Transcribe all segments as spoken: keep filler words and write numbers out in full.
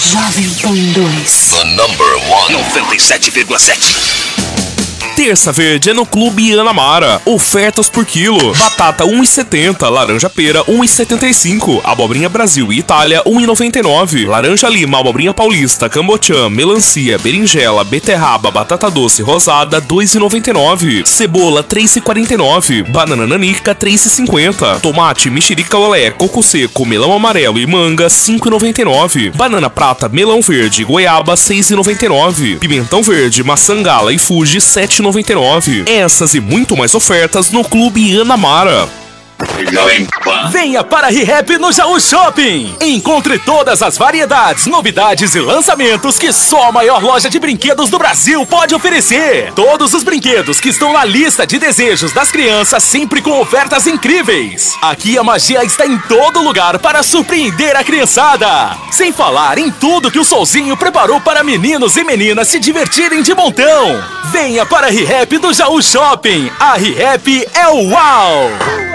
Jovem Pan dois. The number one. noventa e sete vírgula sete. Terça verde é no Clube Anamara. Ofertas por quilo. Batata um real e setenta centavos, laranja pera um real e setenta e cinco centavos, abobrinha Brasil e Itália um real e noventa e nove centavos, laranja lima, abobrinha paulista, cambotiã, melancia, berinjela, beterraba, batata doce rosada dois reais e noventa e nove centavos, cebola três reais e quarenta e nove centavos, banana nanica três reais e cinquenta centavos, tomate, mexerica olé, coco seco, melão amarelo e manga cinco reais e noventa e nove centavos, banana prata, melão verde, goiaba seis reais e noventa e nove centavos, pimentão verde, maçã gala e fuji sete reais e noventa e nove centavos. Essas e muito mais ofertas no Clube Anamara. Venha para a ReHap no Jaú Shopping! Encontre todas as variedades, novidades e lançamentos que só a maior loja de brinquedos do Brasil pode oferecer. Todos os brinquedos que estão na lista de desejos das crianças, sempre com ofertas incríveis. Aqui a magia está em todo lugar para surpreender a criançada. Sem falar em tudo que o Solzinho preparou para meninos e meninas se divertirem de montão. Venha para a ReHap do Jaú Shopping. A ReHap é o uau!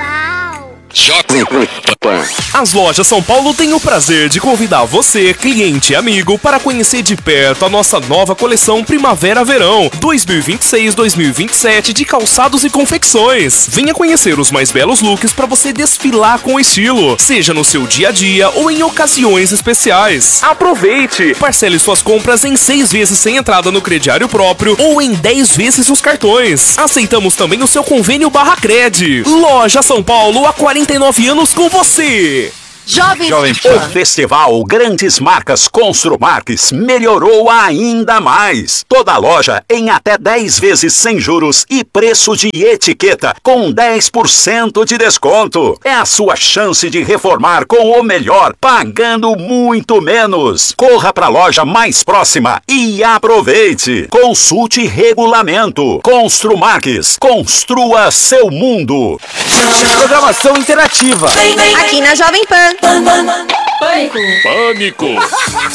As lojas São Paulo têm o prazer de convidar você, cliente e amigo, para conhecer de perto a nossa nova coleção Primavera-Verão dois mil e vinte e seis dois mil e vinte e sete de calçados e confecções. Venha conhecer os mais belos looks para você desfilar com estilo, seja no seu dia a dia ou em ocasiões especiais. Aproveite! Parcele suas compras em seis vezes sem entrada no crediário próprio ou em dez vezes nos cartões. Aceitamos também o seu convênio barra Cred. Loja São Paulo há quarenta e nove anos com você. Jovem, Jovem Pan. O Festival Grandes Marcas Construmarques melhorou ainda mais. Toda loja em até dez vezes sem juros e preço de etiqueta com dez por cento de desconto. É a sua chance de reformar com o melhor, pagando muito menos. Corra para a loja mais próxima e aproveite. Consulte regulamento. Construmarques. Construa seu mundo. Programação interativa. aqui na Jovem Pan. Pânico! Pânico!